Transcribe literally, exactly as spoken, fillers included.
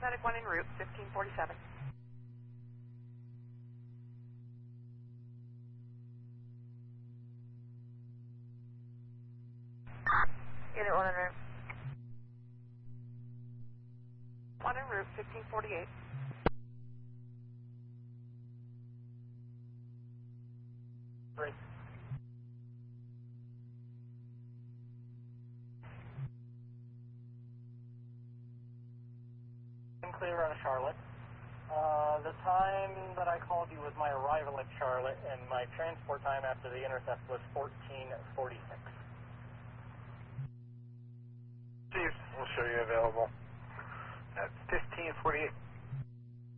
Paramedic one en route, fifteen forty-seven. Unit one en route. one en route, fifteen forty-eight. Three. I'm clear on Charlotte. Uh, the time that I called you was my arrival at Charlotte, and my transport time after the intercept was fourteen forty-six. Steve, we'll show you available at fifteen forty-eight.